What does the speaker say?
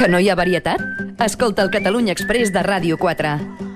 Que no hi ha varietat? Escolta el Catalunya Express de Ràdio 4.